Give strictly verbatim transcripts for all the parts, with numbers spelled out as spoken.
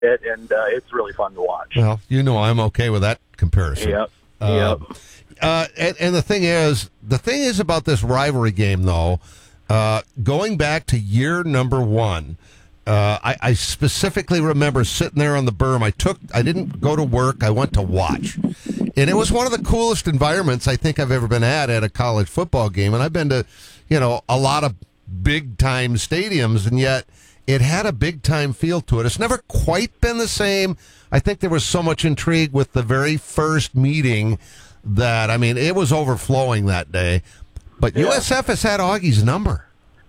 it, and uh, it's really fun to watch. Well, you know I'm okay with that comparison. Yep. Uh, yep. Uh, and, and the thing is, the thing is about this rivalry game, though, uh, going back to year number one, uh, I, I specifically remember sitting there on the berm. I took, I didn't go to work. I went to watch, and it was one of the coolest environments I think I've ever been at at a college football game. And I've been to, you know, a lot of big time stadiums, and yet it had a big time feel to it. It's never quite been the same. I think there was so much intrigue with the very first meeting that, I mean, it was overflowing that day. But yeah. U S F has had Augie's number.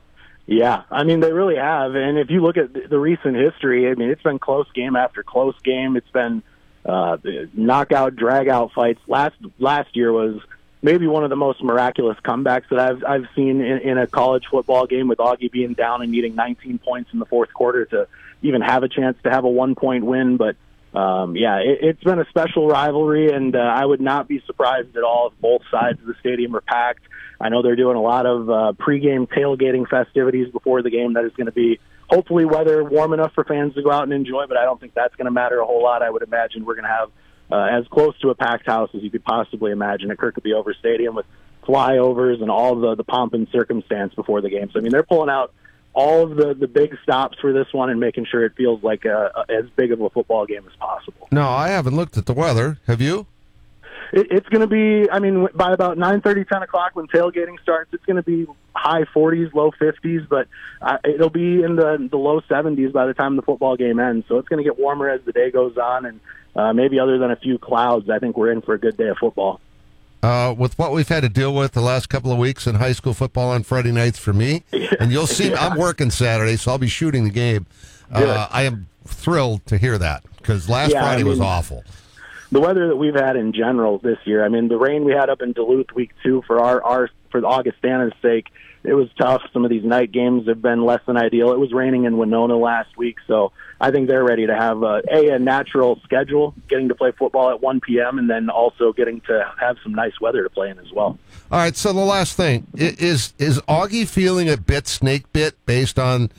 Yeah, I mean, they really have. And if you look at the recent history, I mean, it's been close game after close game. It's been uh, knockout, drag-out fights. Last last year was maybe one of the most miraculous comebacks that I've I've seen in, in a college football game, with Augie being down and needing nineteen points in the fourth quarter to even have a chance to have a one-point win. But Um, yeah, it, it's been a special rivalry, and uh, I would not be surprised at all if both sides of the stadium are packed. I know they're doing a lot of uh, pregame tailgating festivities before the game that is going to be hopefully weather warm enough for fans to go out and enjoy, but I don't think that's going to matter a whole lot. I would imagine we're going to have uh, as close to a packed house as you could possibly imagine at Kirkby Over Stadium, with flyovers and all the, the pomp and circumstance before the game. So, I mean, they're pulling out all of the, the big stops for this one and making sure it feels like a, a, as big of a football game as possible. No, I haven't looked at the weather. Have you? It, it's going to be, I mean, by about nine thirty, ten o'clock when tailgating starts, it's going to be high forties, low fifties, but uh, it'll be in the, the low seventies by the time the football game ends. So it's going to get warmer as the day goes on, and uh, maybe other than a few clouds, I think we're in for a good day of football. Uh, with what we've had to deal with the last couple of weeks in high school football on Friday nights for me, yeah. and you'll see, yeah. I'm working Saturday, so I'll be shooting the game. Uh, I am thrilled to hear that, because last yeah, Friday I mean, was awful. The weather that we've had in general this year, I mean, the rain we had up in Duluth week two for our, our for Augustana's sake, it was tough. Some of these night games have been less than ideal. It was raining in Winona last week, so I think they're ready to have a, a, a natural schedule, getting to play football at one p.m., and then also getting to have some nice weather to play in as well. All right, so the last thing, is is Augie feeling a bit snake bit based on,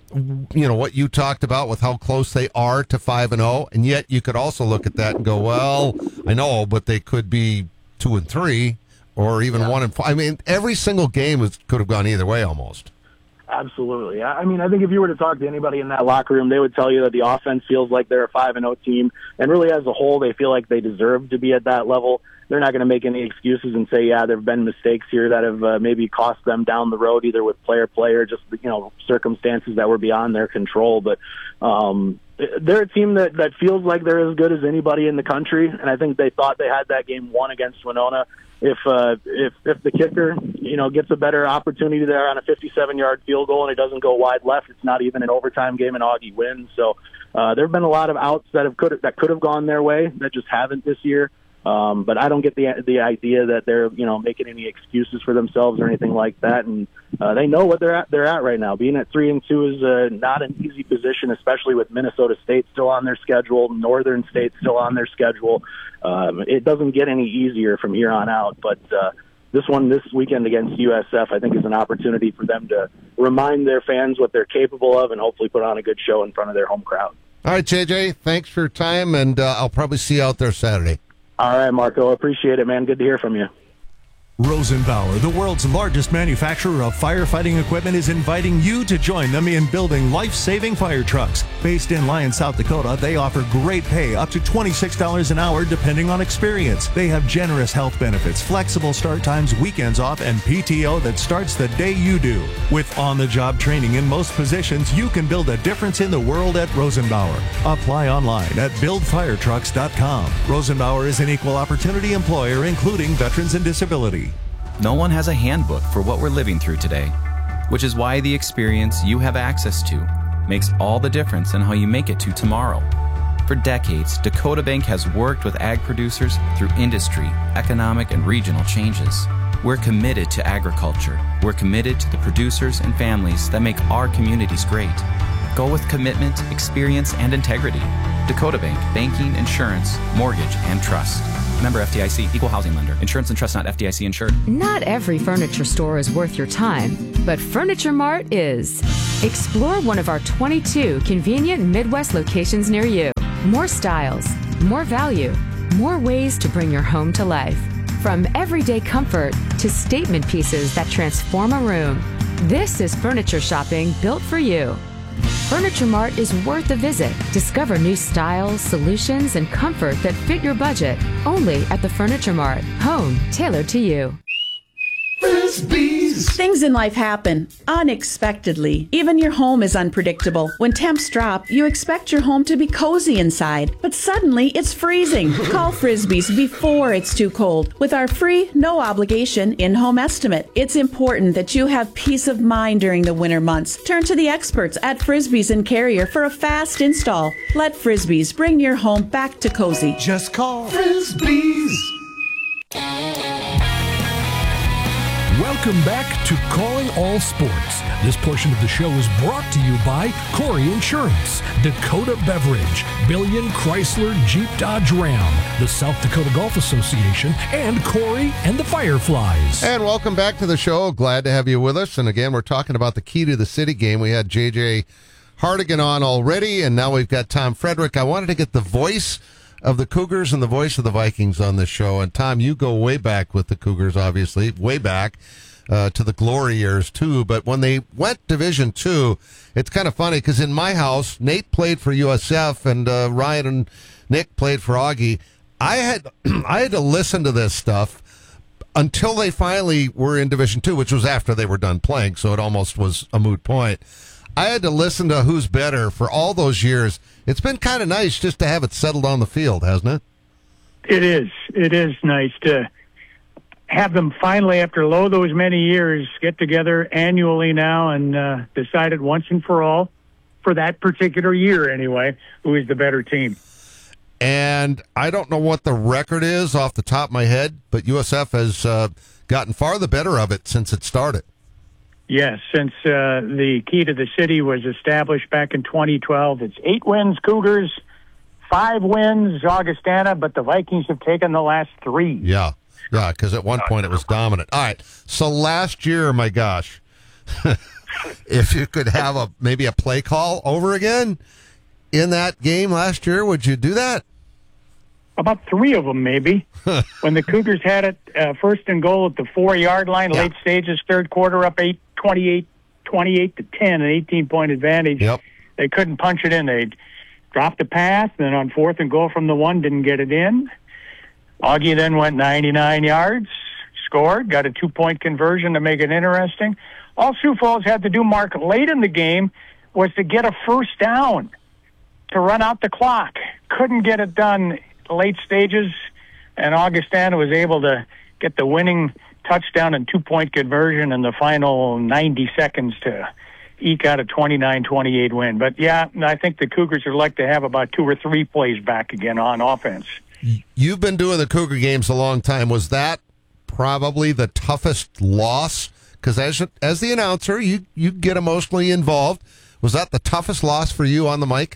you know, what you talked about with how close they are to five and oh, and yet you could also look at that and go, well, I know, but they could be two and three, or even yeah. one and five. I mean, every single game was, could have gone either way almost. Absolutely. I mean, I think if you were to talk to anybody in that locker room, they would tell you that the offense feels like they're a five and oh team, and really as a whole, they feel like they deserve to be at that level. They're not going to make any excuses and say, yeah, there have been mistakes here that have uh, maybe cost them down the road, either with player play or just, you know, circumstances that were beyond their control. But um, they're a team that, that feels like they're as good as anybody in the country, and I think they thought they had that game won against Winona. If uh, if if the kicker, you know, gets a better opportunity there on a fifty-seven-yard field goal and it doesn't go wide left, it's not even an overtime game and Augie wins. So uh, there have been a lot of outs that have could that could have gone their way that just haven't this year. Um, but I don't get the the idea that they're, you know, making any excuses for themselves or anything like that. And uh, they know what they're at. They're at right now. Being at three and two is uh, not an easy position, especially with Minnesota State still on their schedule, Northern State still on their schedule. Um, it doesn't get any easier from here on out. But uh, this one this weekend against U S F, I think, is an opportunity for them to remind their fans what they're capable of and hopefully put on a good show in front of their home crowd. All right, J J, thanks for your time, and uh, I'll probably see you out there Saturday. All right, Marco. Appreciate it, man. Good to hear from you. Rosenbauer, the world's largest manufacturer of firefighting equipment, is inviting you to join them in building life-saving fire trucks. Based in Lyons, South Dakota, they offer great pay, up to twenty-six dollars an hour, depending on experience. They have generous health benefits, flexible start times, weekends off, and P T O that starts the day you do. With on-the-job training in most positions, you can build a difference in the world at Rosenbauer. Apply online at build fire trucks dot com. Rosenbauer is an equal opportunity employer, including veterans and disability. No one has a handbook for what we're living through today, which is why the experience you have access to makes all the difference in how you make it to tomorrow. For decades, Dakota Bank has worked with ag producers through industry, economic, and regional changes. We're committed to agriculture. We're committed to the producers and families that make our communities great. Go with commitment, experience, and integrity. Dakota Bank, banking, insurance, mortgage, and trust. Member F D I C. Equal housing lender. Insurance and trust not F D I C insured. Not every furniture store is worth your time, but Furniture Mart is. Explore one of our twenty-two convenient Midwest locations near you. More styles, more value, more ways to bring your home to life. From everyday comfort to statement pieces that transform a room. This is furniture shopping built for you. Furniture Mart is worth a visit. Discover new styles, solutions, and comfort that fit your budget. Only at the Furniture Mart. Home tailored to you. Frisbees. Things in life happen unexpectedly. Even your home is unpredictable. When temps drop, you expect your home to be cozy inside, but suddenly it's freezing. Call Frisbees before it's too cold with our free, no obligation in-home estimate. It's important that you have peace of mind during the winter months. Turn to the experts at Frisbees and Carrier for a fast install. Let Frisbees bring your home back to cozy. Just call Frisbees. Welcome back to Calling All Sports. This portion of the show is brought to you by Corey Insurance, Dakota Beverage, Billion Chrysler Jeep Dodge Ram, the South Dakota Golf Association, and Corey and the Fireflies. And welcome back to the show. Glad to have you with us. And again, we're talking about the Key to the City game. We had J J Hardigan on already, and now we've got Tom Frederick. I wanted to get the voice of the Cougars and the voice of the Vikings on this show. And Tom, you go way back with the Cougars, obviously, way back uh, to the glory years too. But when they went Division Two, it's kind of funny because in my house, Nate played for U S F and uh, Ryan and Nick played for Augie. I had I had to listen to this stuff until they finally were in Division Two, which was after they were done playing, so it almost was a moot point. I had to listen to Who's Better for all those years. It's been kind of nice just to have it settled on the field, hasn't it? It is. It is nice to have them finally, after lo those many years, get together annually now and uh, decide it once and for all, for that particular year anyway, who is the better team. And I don't know what the record is off the top of my head, but U S F has uh, gotten far the better of it since it started. Yes, since uh, the Key to the City was established back in twenty twelve, it's eight wins Cougars, five wins Augustana, but the Vikings have taken the last three. Yeah, yeah, because at one point it was dominant. All right, so last year, my gosh, if you could have a maybe a play call over again in that game last year, would you do that? About three of them, maybe. When the Cougars had it uh, first and goal at the four-yard line, yeah. Late stages, third quarter, up eight, twenty-eight, twenty-eight to ten, an eighteen-point advantage. Yep. They couldn't punch it in. They dropped the pass, then on fourth and goal from the one, didn't get it in. Augie then went ninety-nine yards, scored, got a two-point conversion to make it interesting. All Sioux Falls had to do, Mark, late in the game was to get a first down to run out the clock. Couldn't get it done late stages, and Augustana was able to get the winning touchdown and two-point conversion in the final ninety seconds to eke out a twenty-nine twenty-eight win. But, yeah, I think the Cougars would like to have about two or three plays back again on offense. You've been doing the Cougar games a long time. Was that probably the toughest loss? Because as, as the announcer, you, you get emotionally involved. Was that the toughest loss for you on the mic?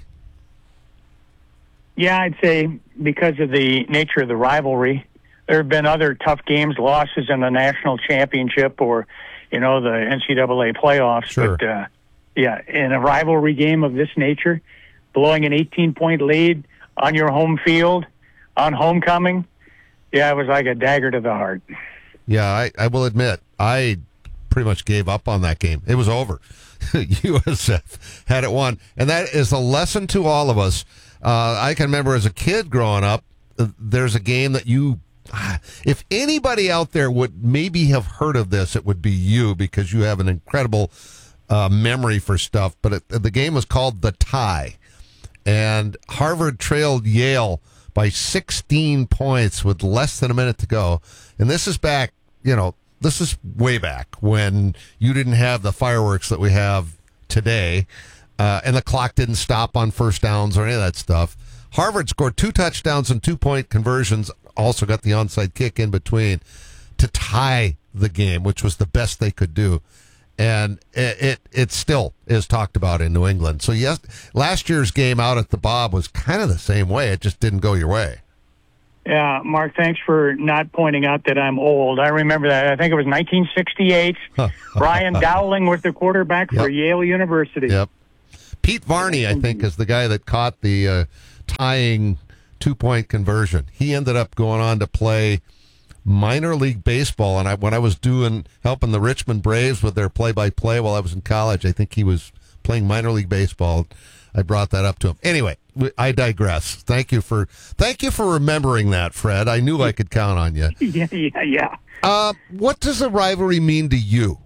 Yeah, I'd say because of the nature of the rivalry. There have been other tough games, losses in the national championship or, you know, the N C double A playoffs. Sure. But, uh, yeah, in a rivalry game of this nature, blowing an eighteen-point lead on your home field, on homecoming, yeah, it was like a dagger to the heart. Yeah, I, I will admit, I pretty much gave up on that game. It was over. U S F had it won. And that is a lesson to all of us. Uh, I can remember as a kid growing up, uh, there's a game that you, if anybody out there would maybe have heard of this, it would be you because you have an incredible uh, memory for stuff. But it, the game was called The Tie. And Harvard trailed Yale by sixteen points with less than a minute to go. And this is back, you know, this is way back when you didn't have the fireworks that we have today. Uh, and the clock didn't stop on first downs or any of that stuff. Harvard scored two touchdowns and two-point conversions, also got the onside kick in between to tie the game, which was the best they could do. And it it, it still is talked about in New England. So, yes, last year's game out at the Bob was kind of the same way. It just didn't go your way. Yeah, Mark, thanks for not pointing out that I'm old. I remember that. I think it was nineteen sixty-eight. Brian Dowling was the quarterback Yep. for Yale University. Yep. Pete Varney, I think, is the guy that caught the uh, tying two-point conversion. He ended up going on to play minor league baseball, and I, when I was doing helping the Richmond Braves with their play-by-play while I was in college, I think he was playing minor league baseball. I brought that up to him. Anyway, I digress. Thank you for thank you for remembering that, Fred. I knew I could count on you. Yeah, yeah, yeah. Uh, what does a rivalry mean to you?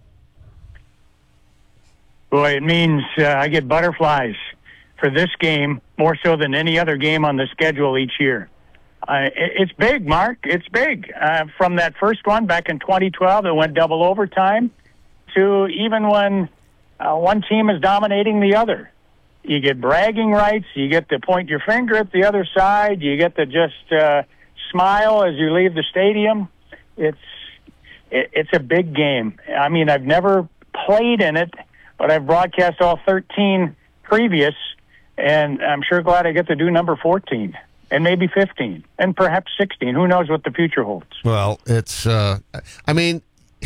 Boy, it means uh, I get butterflies for this game more so than any other game on the schedule each year. Uh, it, it's big, Mark. It's big. Uh, from that first one back in twenty twelve that went double overtime to even when uh, one team is dominating the other. You get bragging rights. You get to point your finger at the other side. You get to just uh, smile as you leave the stadium. It's it, it's a big game. I mean, I've never played in it, but I've broadcast all thirteen previous, and I'm sure glad I get to do number fourteen and maybe fifteen and perhaps sixteen. Who knows what the future holds? Well, it's, uh, I mean,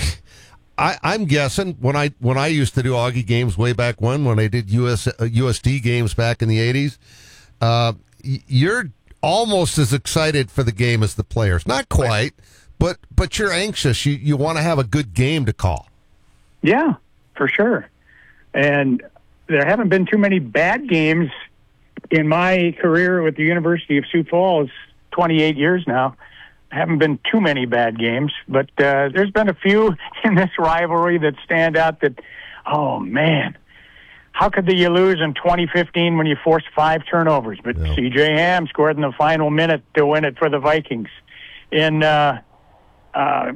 I, I'm guessing when I when I used to do Augie games way back when, when I did U S, uh, U S D games back in the eighties, uh, you're almost as excited for the game as the players. Not quite, but but you're anxious. You, you want to have a good game to call. Yeah, for sure. And there haven't been too many bad games in my career with the University of Sioux Falls, twenty-eight years now. Haven't been too many bad games, but uh, there's been a few in this rivalry that stand out that, oh, man, how could you lose in twenty fifteen when you forced five turnovers? But Yeah. C J Ham scored in the final minute to win it for the Vikings. In uh, uh,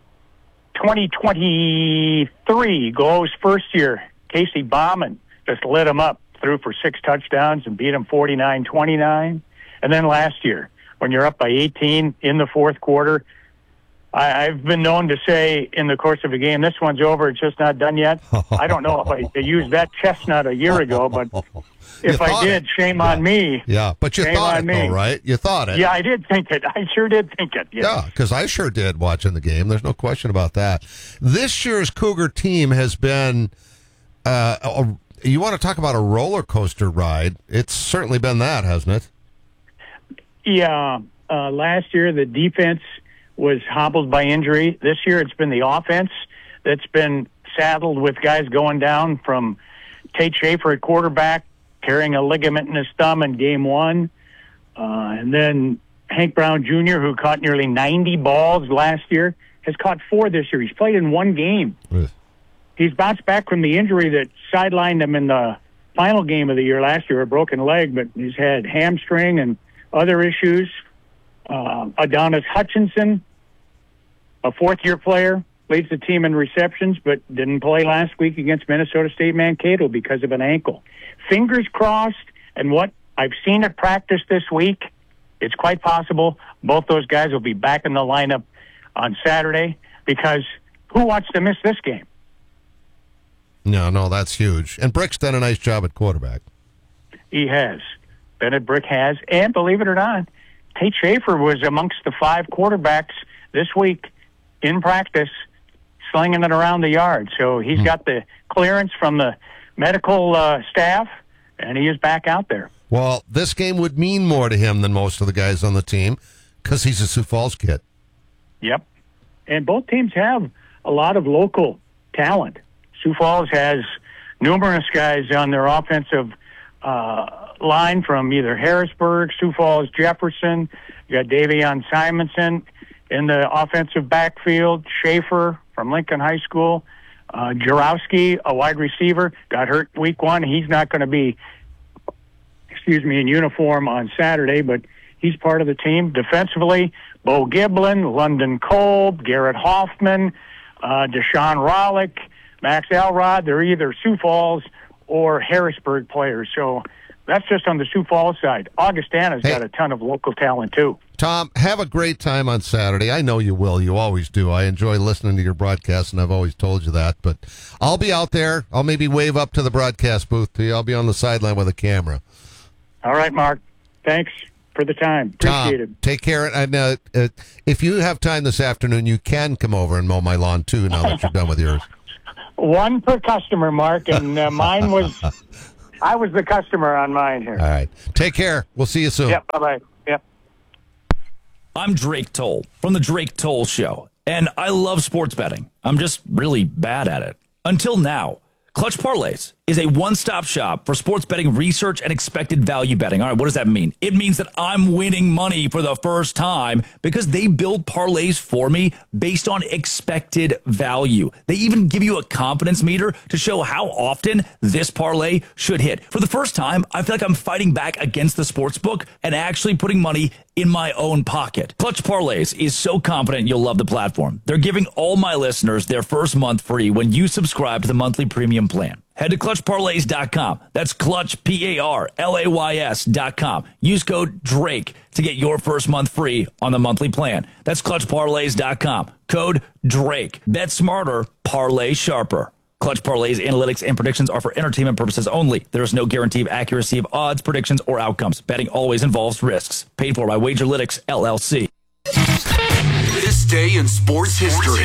twenty twenty-three, Glow's first year, Casey Bauman just lit him up, threw for six touchdowns and beat him forty-nine twenty-nine. And then last year, when you're up by eighteen in the fourth quarter, I, I've been known to say in the course of a game, this one's over, it's just not done yet. I don't know if I used that chestnut a year ago, but if I did, it. shame yeah. on me. Yeah, but you Shame thought on it, though, me. right? You thought it. Yeah, I did think it. I sure did think it. Yes. Yeah, because I sure did watching the game. There's no question about that. This year's Cougar team has been, uh, a, you want to talk about a roller coaster ride. It's certainly been that, hasn't it? Yeah, uh, last year the defense was hobbled by injury. This year it's been the offense that's been saddled with guys going down, from Tate Schaefer at quarterback, carrying a ligament in his thumb in game one. Uh, and then Hank Brown Junior, who caught nearly ninety balls last year, has caught four this year. He's played in one game. Ugh. He's bounced back from the injury that sidelined him in the final game of the year last year, a broken leg, but he's had hamstring and other issues. Uh, Adonis Hutchinson, a fourth-year player, leads the team in receptions, but didn't play last week against Minnesota State Mankato because of an ankle. Fingers crossed, and what I've seen at practice this week, it's quite possible both those guys will be back in the lineup on Saturday, because who wants to miss this game? No, no, that's huge. And Brick's done a nice job at quarterback. He has. Bennett Brick has. And believe it or not, Tate Schaefer was amongst the five quarterbacks this week in practice, slinging it around the yard. So he's Hmm. got the clearance from the medical uh, staff, and he is back out there. Well, this game would mean more to him than most of the guys on the team because he's a Sioux Falls kid. Yep. And both teams have a lot of local talent. Sioux Falls has numerous guys on their offensive uh, line from either Harrisburg, Sioux Falls, Jefferson. You got Davion Simonson in the offensive backfield, Schaefer from Lincoln High School, uh, Jarowski, a wide receiver, got hurt week one. He's not going to be, excuse me, in uniform on Saturday, but he's part of the team. Defensively, Bo Giblin, London Kolb, Garrett Hoffman, uh, Deshaun Rollick, Max Elrod. They're either Sioux Falls or Harrisburg players. So that's just on the Sioux Falls side. Augustana's Hey. got a ton of local talent, too. Tom, have a great time on Saturday. I know you will. You always do. I enjoy listening to your broadcast, and I've always told you that. But I'll be out there. I'll maybe wave up to the broadcast booth to you. I'll be on the sideline with a camera. All right, Mark. Thanks. for the time. Appreciate Tom, it. take care. And uh, uh, if you have time this afternoon, you can come over and mow my lawn too. Now that you're done with yours. One per customer, Mark, and uh, mine was. I was the customer on mine here. All right. Take care. We'll see you soon. Yep. Bye bye. Yep. I'm Drake Toll from the Drake Toll Show, and I love sports betting. I'm just really bad at it. Until now. Clutch Parlays is a one-stop shop for sports betting research and expected value betting. All right, what does that mean? It means that I'm winning money for the first time because they build parlays for me based on expected value. They even give you a confidence meter to show how often this parlay should hit. For the first time, I feel like I'm fighting back against the sports book and actually putting money in my own pocket. Clutch Parlays is so confident you'll love the platform. They're giving all my listeners their first month free when you subscribe to the monthly premium plan. Head to clutch parlays dot com. That's Clutch, P A R L A Y S dot com. Use code DRAKE to get your first month free on the monthly plan. That's clutch parlays dot com. Code DRAKE. Bet smarter, parlay sharper. Clutch Parlays analytics and predictions are for entertainment purposes only. There is no guarantee of accuracy of odds, predictions, or outcomes. Betting always involves risks. Paid for by Wagerlytics, L L C. This day in sports history.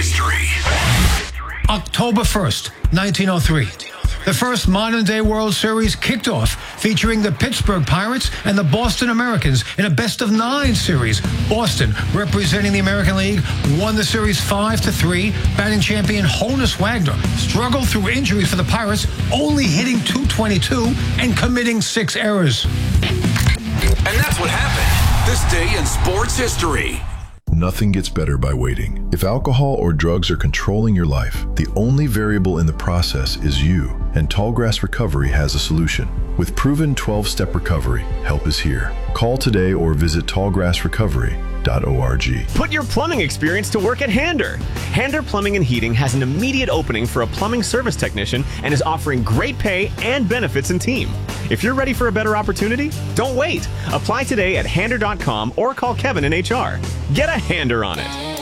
October first, nineteen oh three. The first modern-day World Series kicked off, featuring the Pittsburgh Pirates and the Boston Americans in a best-of-nine series. Boston, representing the American League, won the series five to three. Batting champion Honus Wagner struggled through injuries for the Pirates, only hitting two twenty-two and committing six errors. And that's what happened this day in sports history. Nothing gets better by waiting. If alcohol or drugs are controlling your life, the only variable in the process is you, and Tallgrass Recovery has a solution. With proven twelve-step recovery, help is here. Call today or visit tallgrass recovery dot org. Put your plumbing experience to work at Hander. Hander Plumbing and Heating has an immediate opening for a plumbing service technician and is offering great pay and benefits in team. If you're ready for a better opportunity, don't wait. Apply today at hander dot com or call Kevin in H R. Get a Hander on it.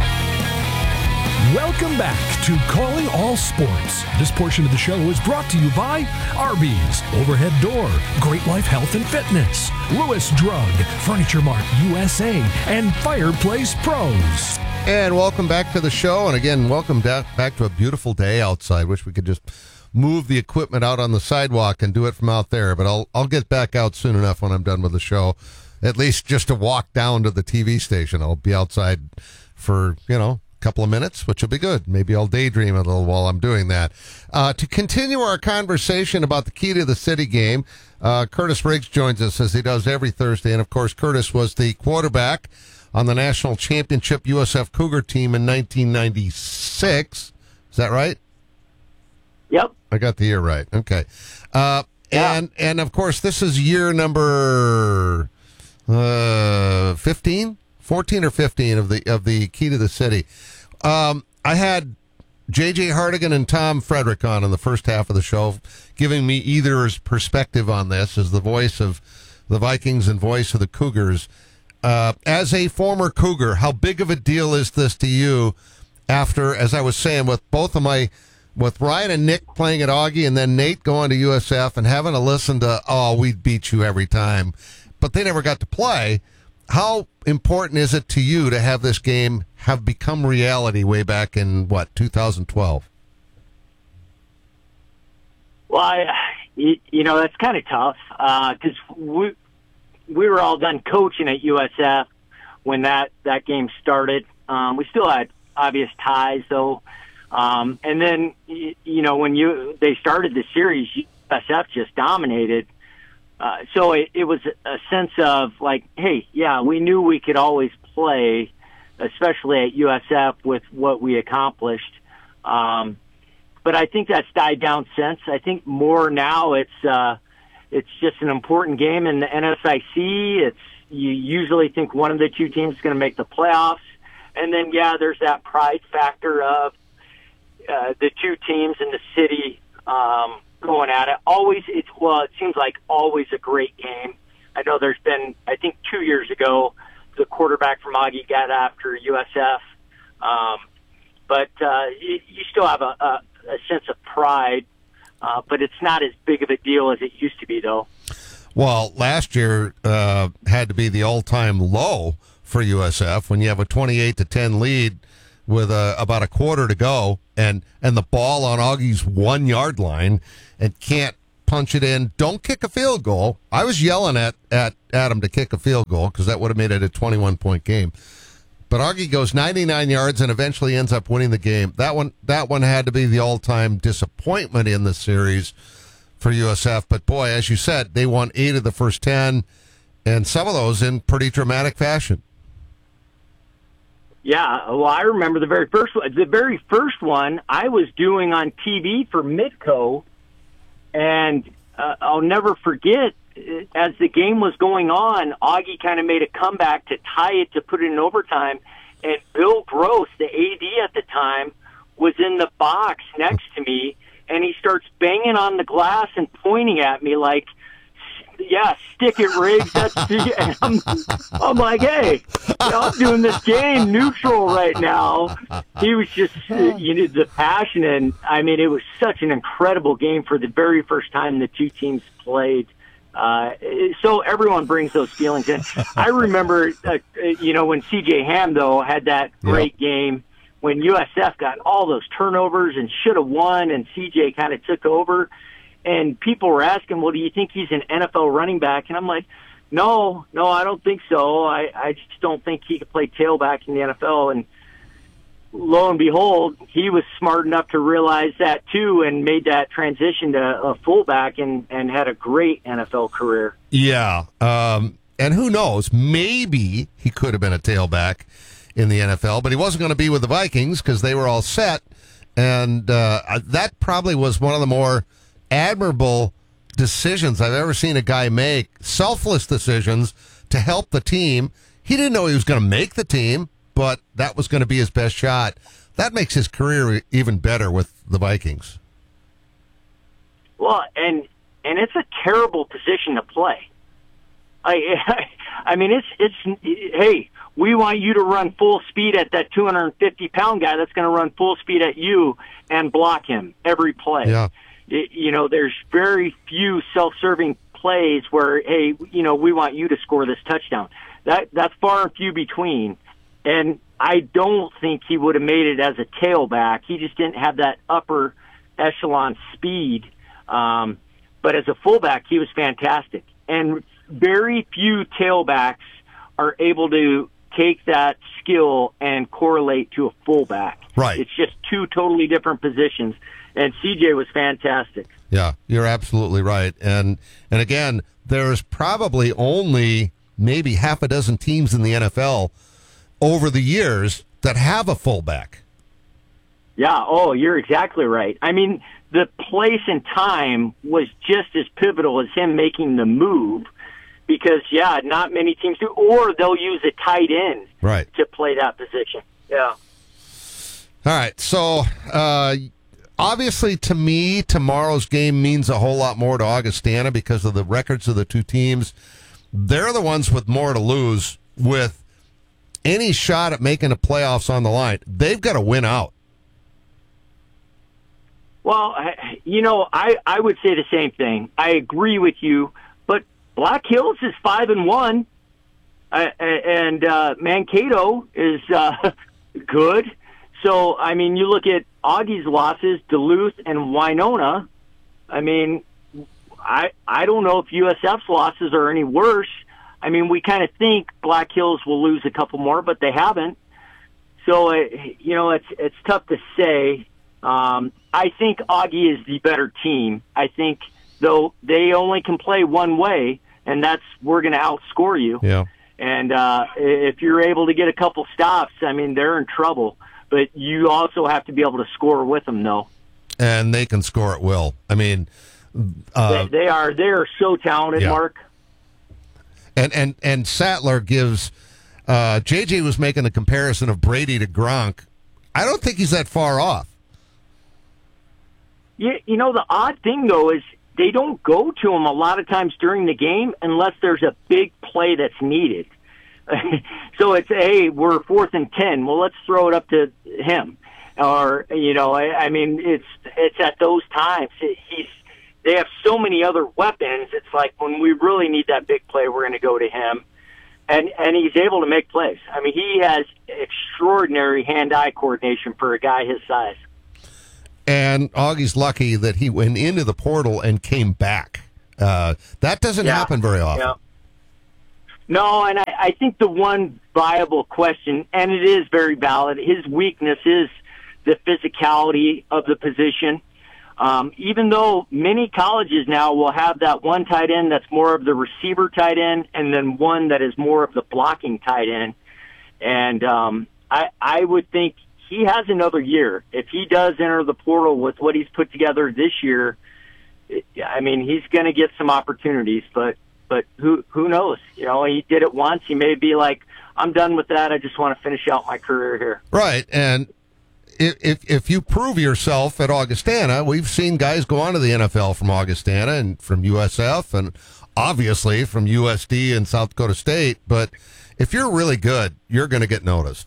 Welcome back to Calling All Sports. This portion of the show is brought to you by Arby's, Overhead Door, Great Life Health and Fitness, Lewis Drug, Furniture Mart U S A, and Fireplace Pros. And welcome back to the show. And again, welcome da- back to a beautiful day outside. Wish we could just move the equipment out on the sidewalk and do it from out there. But I'll I'll get back out soon enough when I'm done with the show. At least just to walk down to the T V station. I'll be outside for, you know, couple of minutes, which will be good. Maybe I'll daydream a little while I'm doing that. Uh, to continue our conversation about the Key to the City game, uh, Curtis Riggs joins us as he does every Thursday. And, of course, Curtis was the quarterback on the national championship U S F Cougar team in nineteen ninety-six. Is that right? Yep. I got the year right. Okay. Uh, yeah. And, and, of course, this is year number uh, fifteen? fourteen or fifteen of the of the Key to the City. Um, I had J J Hardigan and Tom Frederick on in the first half of the show, giving me either's perspective on this as the voice of the Vikings and voice of the Cougars. Uh, as a former Cougar, how big of a deal is this to you after, as I was saying, with both of my, with Ryan and Nick playing at Augie and then Nate going to U S F and having to listen to, oh, we beat you every time, but they never got to play. How important is it to you to have this game have become reality way back in, what, two thousand twelve? Well, I, you, you know, that's kind of tough because uh, we, we were all done coaching at U S F when that, that game started. Um, we still had obvious ties, though. Um, and then, you, you know, when you they started the series, U S F just dominated. Uh, so it, it was a sense of like, hey, yeah, we knew we could always play, especially at U S F with what we accomplished. Um, but I think that's died down since. I think more now it's uh, it's just an important game in the N S I C. It's you usually think one of the two teams is going to make the playoffs, and then yeah, there's that pride factor of uh, the two teams in the city. Um, going at it. Always, it's, well, it seems like always a great game. I know there's been, I think two years ago, the quarterback from Augie got after U S F. Um, but uh, you, you still have a, a, a sense of pride, uh, but it's not as big of a deal as it used to be, though. Well, last year uh, had to be the all-time low for U S F when you have a twenty-eight to ten lead with uh, about a quarter to go, and and the ball on Augie's one-yard line, and can't punch it in. Don't kick a field goal. I was yelling at at Adam to kick a field goal because that would have made it a twenty-one point game. But Augie goes ninety-nine yards and eventually ends up winning the game. That one, that one had to be the all-time disappointment in the series for U S F. But boy, as you said, they won eight of the first ten, and some of those in pretty dramatic fashion. Yeah, well, I remember the very first one. The very first one I was doing on T V for Midco, and uh, I'll never forget, as the game was going on, Augie kind of made a comeback to tie it, to put it in overtime, and Bill Gross, the A D at the time, was in the box next to me, and he starts banging on the glass and pointing at me like, yeah, stick it, Riggs. That's the, and I'm, I'm like, hey, you know, I'm doing this game neutral right now. He was just, you know, the passion, and I mean, it was such an incredible game for the very first time the two teams played. Uh, so everyone brings those feelings in. I remember, uh, you know, when C J Ham, though, had that great yeah. game, when U S F got all those turnovers and should have won, and C J kind of took over. And people were asking, well, do you think he's an N F L running back? And I'm like, no, no, I don't think so. I, I just don't think he could play tailback in the N F L. And lo and behold, he was smart enough to realize that too, and made that transition to a fullback, and, and had a great N F L career. Yeah. Um, and who knows, maybe he could have been a tailback in the N F L, but he wasn't going to be with the Vikings because they were all set. And uh, that probably was one of the more admirable decisions I've ever seen a guy make, selfless decisions to help the team. He didn't know he was going to make the team, but that was going to be his best shot. That makes his career even better with the Vikings. Well, and and it's a terrible position to play. I I mean, it's it's hey, we want you to run full speed at that two hundred fifty pound guy that's going to run full speed at you and block him every play. Yeah. It, you know, there's very few self-serving plays where, hey, you know, we want you to score this touchdown. That that's far and few between. And I don't think he would have made it as a tailback. He just didn't have that upper echelon speed. Um, but as a fullback, he was fantastic. And very few tailbacks are able to take that skill and correlate to a fullback. Right. It's just two totally different positions. And C J was fantastic. Yeah, you're absolutely right. And and again, there's probably only maybe half a dozen teams in the N F L over the years that have a fullback. Yeah, oh, you're exactly right. I mean, the place and time was just as pivotal as him making the move, because, yeah, not many teams do, or they'll use a tight end right. to play that position. Yeah. All right, so uh, obviously to me, tomorrow's game means a whole lot more to Augustana because of the records of the two teams. They're the ones with more to lose, with any shot at making the playoffs on the line. They've got to win out. Well, you know, I, I would say the same thing. I agree with you, but Black Hills is five and one, uh, and uh, Mankato is uh, good. So, I mean, you look at Augie's losses, Duluth and Winona. I mean, I I don't know if U S F's losses are any worse. I mean, we kind of think Black Hills will lose a couple more, but they haven't. So, uh, you know, it's it's tough to say. Um, I think Augie is the better team. I think, though, they only can play one way, and that's we're going to outscore you. Yeah. And uh, if you're able to get a couple stops, I mean, they're in trouble. But you also have to be able to score with them, though. And they can score at will. I mean, uh, they, they are they are so talented, yeah. Mark. And and and Sattler gives uh, J J was making a comparison of Brady to Gronk. I don't think he's that far off. Yeah, you know, the odd thing, though, is they don't go to him a lot of times during the game unless there's a big play that's needed. So it's, hey, we're fourth and ten. Well, let's throw it up to him. Or, you know, I, I mean, it's it's at those times. He's they have so many other weapons. It's like when we really need that big play, we're going to go to him. And and he's able to make plays. I mean, he has extraordinary hand-eye coordination for a guy his size. And Augie's lucky that he went into the portal and came back. Uh, that doesn't Yeah. happen very often. Yeah. No, and I, I think the one viable question, and it is very valid, his weakness is the physicality of the position. Um, even though many colleges now will have that one tight end that's more of the receiver tight end and then one that is more of the blocking tight end. And um, I, I would think he has another year. If he does enter the portal with what he's put together this year, it, I mean, he's going to get some opportunities, but but who who knows? You know, he did it once. He may be like, I'm done with that. I just want to finish out my career here. Right, and if if you prove yourself at Augustana, we've seen guys go on to the N F L from Augustana and from U S F and obviously from U S D and South Dakota State. But if you're really good, you're going to get noticed.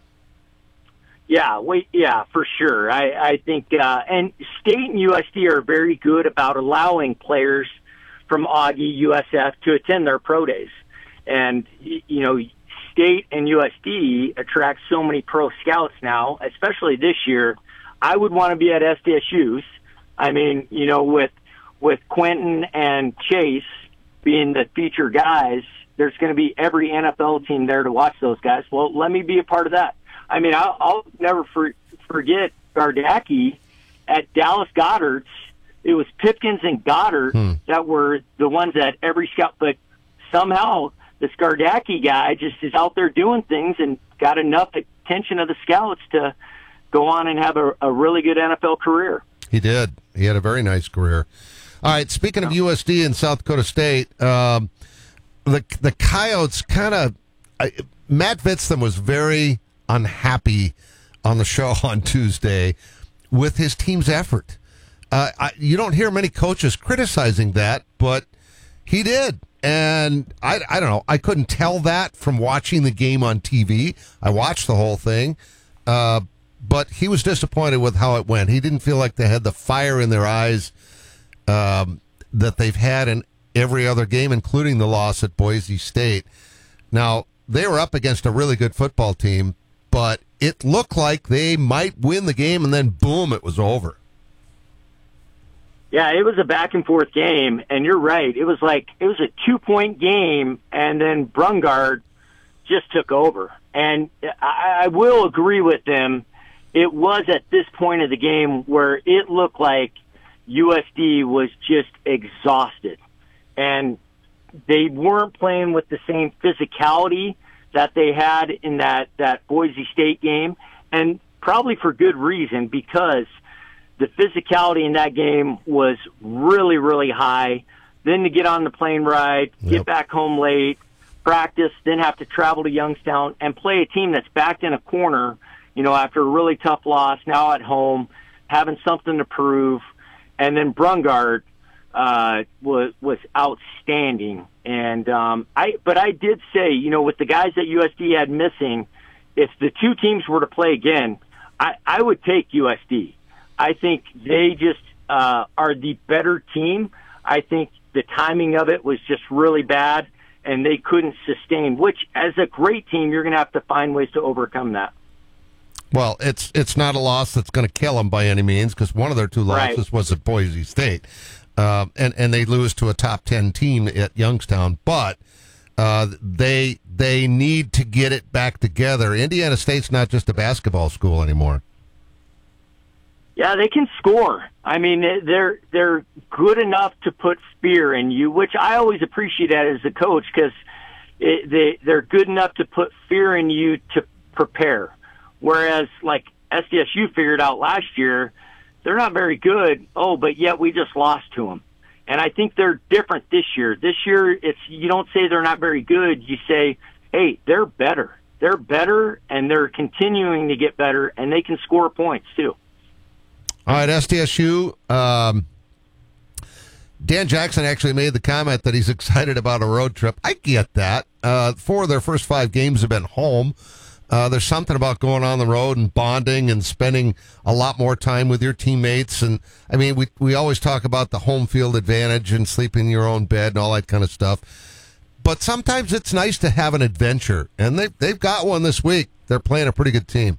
Yeah, we, yeah, for sure. I, I think, uh, and State and U S D are very good about allowing players from Augie, U S F to attend their pro days. And, you know, State and U S D attract so many pro scouts now, especially this year. I would want to be at S D S U's. I mean, you know, with with Quentin and Chase being the feature guys, there's going to be every N F L team there to watch those guys. Well, let me be a part of that. I mean, I'll, I'll never for, forget Gardacki at Dallas Goddard's. It was Pipkins and Goddard hmm. that were the ones that every scout, but somehow this Gardacki guy just is out there doing things and got enough attention of the scouts to go on and have a, a really good N F L career. He did. He had a very nice career. All right, speaking of U S D and South Dakota State, um, the the Coyotes kind of, Matt Vitztham was very unhappy on the show on Tuesday with his team's effort. Uh, I, you don't hear many coaches criticizing that, but he did. And I, I don't know. I couldn't tell that from watching the game on T V. I watched the whole thing. Uh, but he was disappointed with how it went. He didn't feel like they had the fire in their eyes um, that they've had in every other game, including the loss at Boise State. Now, they were up against a really good football team, but it looked like they might win the game, and then boom, it was over. Yeah, it was a back and forth game, and you're right. It was like it was a two point game, and then Brungard just took over. And I, I will agree with them. It was at this point of the game where it looked like U S D was just exhausted, and they weren't playing with the same physicality that they had in that, that Boise State game, and probably for good reason, because the physicality in that game was really, really high. Then to get on the plane ride, get yep. back home late, practice, then have to travel to Youngstown and play a team that's backed in a corner, you know, after a really tough loss, now at home, having something to prove. And then Brungard uh, was was outstanding. And um, I, but I did say, you know, with the guys that U S D had missing, if the two teams were to play again, I, I would take U S D. I think they just uh, are the better team. I think the timing of it was just really bad, and they couldn't sustain, which, as a great team, you're going to have to find ways to overcome that. Well, it's it's not a loss that's going to kill them by any means, because one of their two losses right. was at Boise State, uh, and, and they lose to a top ten team at Youngstown, but uh, they they need to get it back together. Indiana State's not just a basketball school anymore. Yeah, they can score. I mean, they're they're good enough to put fear in you, which I always appreciate that as a coach, because they they're good enough to put fear in you to prepare. Whereas, like S D S U figured out last year, they're not very good. Oh, but yet we just lost to them. And I think they're different this year. This year, it's you don't say they're not very good. You say, hey, they're better. They're better, and they're continuing to get better, and they can score points too. All right, S D S U. Um, Dan Jackson actually made the comment that he's excited about a road trip. I get that. Uh, four of their first five games have been home. Uh, there's something about going on the road and bonding and spending a lot more time with your teammates. And I mean, we we always talk about the home field advantage and sleeping in your own bed and all that kind of stuff. But sometimes it's nice to have an adventure, and they they've got one this week. They're playing a pretty good team.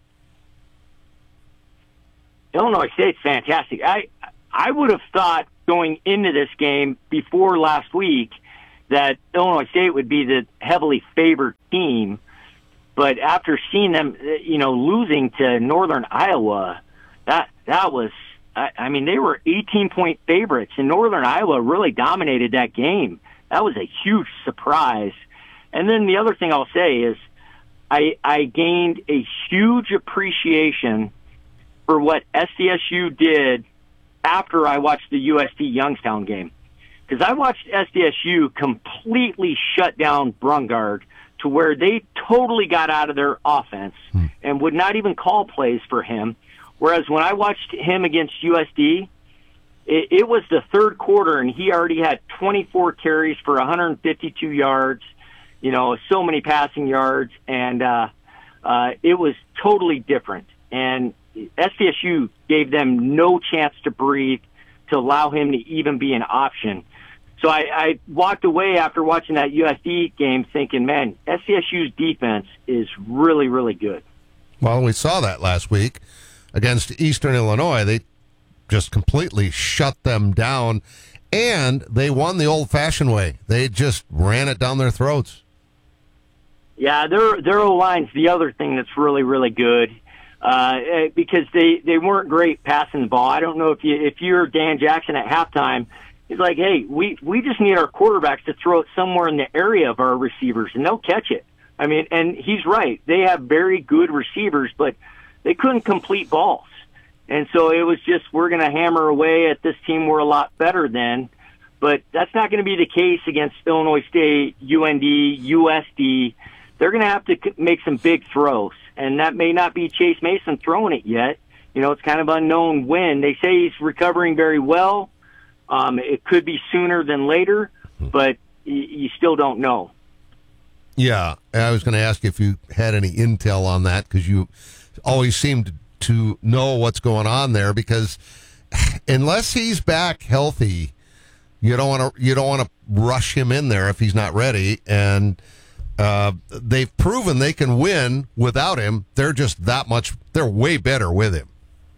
Illinois State's fantastic. I I would have thought going into this game before last week that Illinois State would be the heavily favored team. But after seeing them, you know, losing to Northern Iowa, that that was, I, I mean, they were eighteen-point favorites, and Northern Iowa really dominated that game. That was a huge surprise. And then the other thing I'll say is I, I gained a huge appreciation for what S D S U did after I watched the U S D Youngstown game. Because I watched S D S U completely shut down Brungard to where they totally got out of their offense hmm. and would not even call plays for him. Whereas when I watched him against U S D, it, it was the third quarter, and he already had twenty-four carries for one hundred fifty-two yards, you know, so many passing yards, and uh, uh, it was totally different. And S D S U gave them no chance to breathe to allow him to even be an option. So I, I walked away after watching that U S D game thinking, man, S D S U's defense is really, really good. Well, we saw that last week against Eastern Illinois. They just completely shut them down, and they won the old-fashioned way. They just ran it down their throats. Yeah, their their O-line's the other thing that's really, really good. Uh, because they, they weren't great passing the ball. I don't know if you if you're Dan Jackson at halftime, he's like, hey, we, we just need our quarterbacks to throw it somewhere in the area of our receivers, and they'll catch it. I mean, and he's right. They have very good receivers, but they couldn't complete balls. And so it was just, we're going to hammer away at this team we're a lot better than. But that's not going to be the case against Illinois State, U N D, U S D. They're going to have to make some big throws. And that may not be Chase Mason throwing it yet. You know, it's kind of unknown when. They say he's recovering very well. Um, it could be sooner than later, but y- you still don't know. Yeah, I was going to ask if you had any intel on that, because you always seemed to know what's going on there, because unless he's back healthy, you don't want to you don't want to rush him in there if he's not ready. And uh, they've proven they can win without him. They're just that much. They're way better with him.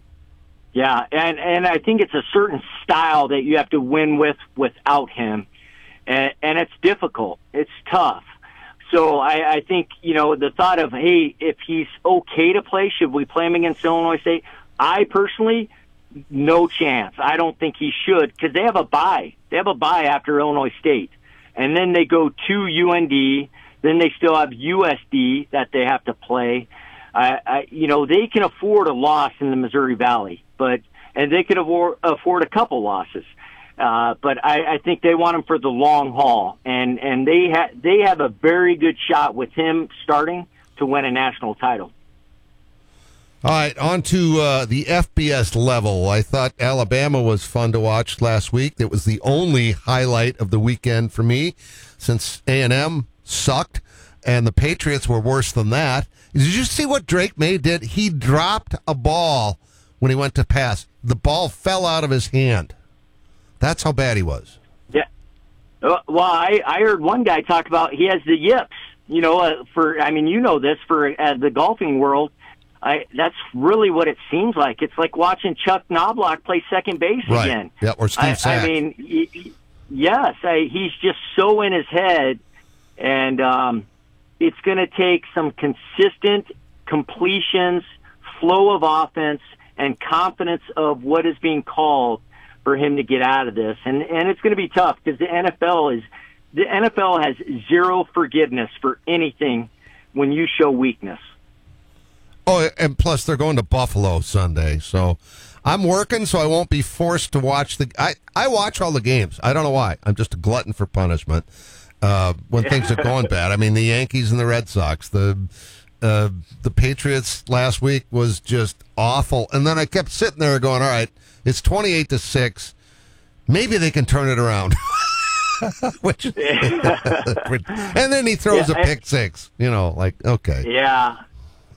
Yeah, and and I think it's a certain style that you have to win with without him, and, and it's difficult. It's tough. So I, I think, you know, the thought of, hey, if he's okay to play, should we play him against Illinois State? I personally, no chance. I don't think he should, because they have a bye. They have a bye after Illinois State. And then they go to U N D. Then they still have U S D that they have to play. I, I, you know, they can afford a loss in the Missouri Valley, but and they can afford, afford a couple losses. Uh, but I, I think they want him for the long haul, and and they ha- they have a very good shot with him starting to win a national title. All right, on to uh, the F B S level. I thought Alabama was fun to watch last week. It was the only highlight of the weekend for me, since A and M sucked and the Patriots were worse than that. Did you see what Drake May did? He dropped a ball when he went to pass. The ball fell out of his hand. That's how bad he was. Yeah. Well, I, I heard one guy talk about he has the yips. You know, uh, for I mean, you know this for uh, the golfing world. I that's really what it seems like. It's like watching Chuck Knobloch play second base right. again. Yeah, or Steve I, Sack. I mean, y- y- yes, I, he's just so in his head, and um, it's going to take some consistent completions, flow of offense, and confidence of what is being called for him to get out of this. And and it's going to be tough, because the N F L is the N F L has zero forgiveness for anything when you show weakness. Oh, and plus they're going to Buffalo Sunday, so I'm working, so I won't be forced to watch the. I I watch all the games. I don't know why. I'm just a glutton for punishment uh, when things are going bad. I mean, the Yankees and the Red Sox, the uh, the Patriots last week was just awful, and then I kept sitting there going, all right, it's twenty-eight to six. Maybe they can turn it around. Which, and then he throws yeah, a pick six. You know, like, okay. Yeah.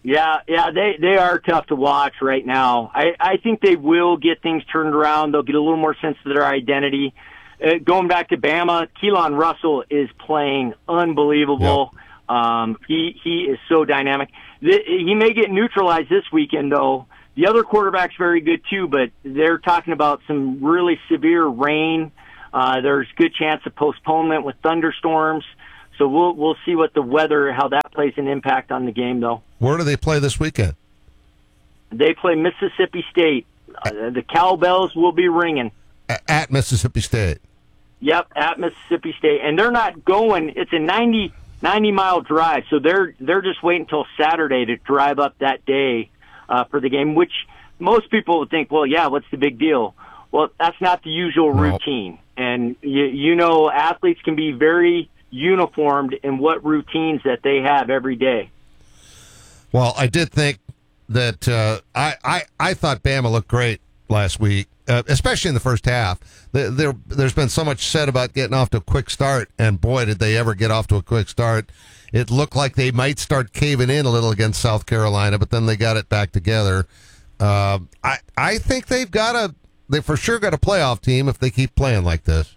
Yeah, yeah, they, they are tough to watch right now. I, I think they will get things turned around. They'll get a little more sense of their identity. Uh, going back to Bama, Keelan Russell is playing unbelievable. Yep. Um, he he is so dynamic. The, he may get neutralized this weekend, though. The other quarterback's very good, too, but they're talking about some really severe rain. Uh, there's good chance of postponement with thunderstorms. So we'll we'll see what the weather, how that plays an impact on the game, though. Where do they play this weekend? They play Mississippi State. Uh, the cowbells will be ringing. At Mississippi State? Yep, at Mississippi State. And they're not going, it's a ninety, ninety mile drive, so they're they're just waiting until Saturday to drive up that day uh, for the game, which most people would think, well, yeah, what's the big deal? Well, that's not the usual no. routine. And, you, you know, athletes can be very uniformed in what routines that they have every day. Well, I did think that uh, I, I, I thought Bama looked great last week, uh, especially in the first half. There, there, there's been so much said about getting off to a quick start, and boy, did they ever get off to a quick start. It looked like they might start caving in a little against South Carolina, but then they got it back together. Uh, I, I think they've got a, they for sure got a playoff team if they keep playing like this.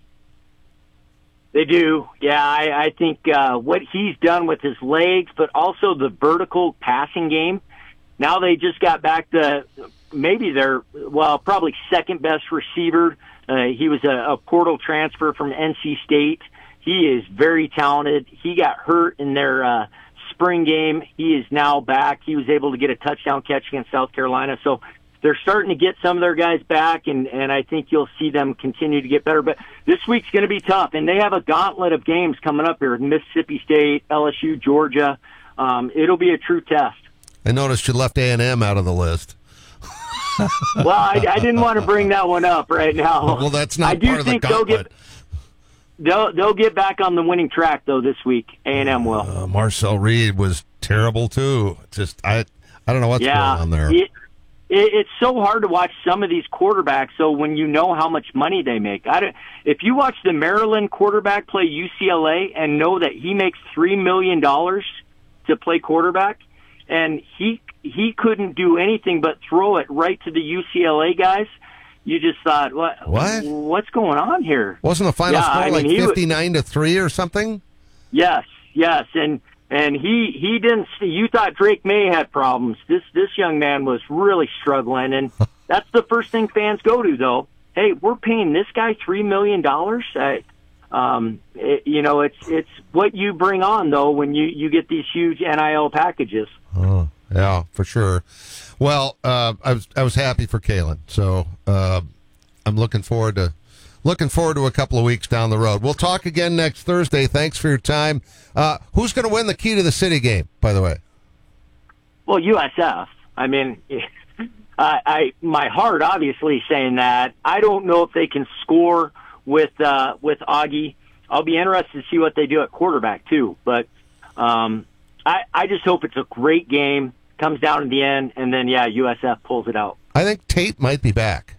They do. Yeah, I, I think uh, what he's done with his legs, but also the vertical passing game. Now they just got back to maybe their, well, probably second best receiver. Uh, he was a, a portal transfer from N C State. He is very talented. He got hurt in their uh, spring game. He is now back. He was able to get a touchdown catch against South Carolina. So they're starting to get some of their guys back, and, and I think you'll see them continue to get better. But this week's going to be tough, and they have a gauntlet of games coming up here: Mississippi State, L S U, Georgia. Um, it'll be a true test. I noticed you left A and M out of the list. Well, I, I didn't want to bring that one up right now. Well, that's not I do part of the think they'll gauntlet. get they'll they'll get back on the winning track though this week. A and M will. Uh, Marcel Reed was terrible too. Just I I don't know what's yeah, going on there. It, it, it's so hard to watch some of these quarterbacks. So when you know how much money they make, I don't, if you watch the Maryland quarterback play U C L A and know that he makes three million dollars to play quarterback, and he he couldn't do anything but throw it right to the U C L A guys, you just thought, what? What? What's going on here? Wasn't the final yeah, score I like mean, fifty-nine to three or something? Yes, yes, and and he he didn't. See, you thought Drake May had problems. This this young man was really struggling, and that's the first thing fans go to, though. Hey, we're paying this guy three million dollars. Um, it, you know, it's it's what you bring on though when you you get these huge N I L packages. Oh, yeah, for sure. Well, uh, I was I was happy for Kalen, so uh, I'm looking forward to looking forward to a couple of weeks down the road. We'll talk again next Thursday. Thanks for your time. Uh, who's going to win the Key to the City game, by the way? Well, U S F. I mean, I, I my heart obviously saying that. I don't know if they can score with uh, with Augie. I'll be interested to see what they do at quarterback too. But um, I I just hope it's a great game. Comes down to the end, and then, yeah, U S F pulls it out. I think Tate might be back.